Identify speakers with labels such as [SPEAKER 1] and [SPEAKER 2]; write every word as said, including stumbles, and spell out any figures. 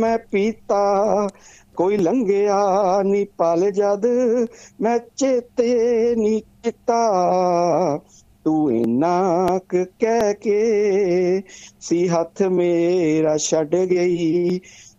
[SPEAKER 1] ਮੈਂ ਪੀਤਾ ਕੋਈ ਲੰਘਿਆ ਨੀ ਪਲ ਜਦ ਮੈਂ ਚੇਤੇ ਨੀ ਕੀਤਾ, ਤੂੰ ਇੰਨਾ ਕੁ ਕਹਿ ਕੇ ਸੀ ਹੱਥ ਮੇਰਾ ਛੱਡ ਗਈ,